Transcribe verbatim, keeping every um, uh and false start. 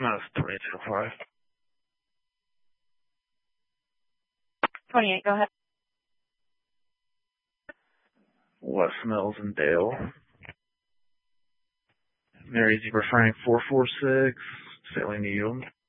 No, it's twenty-two oh five. twenty-eight, go ahead. West Mills and Dale. Mary Zebra Frank four four six, sailing to you.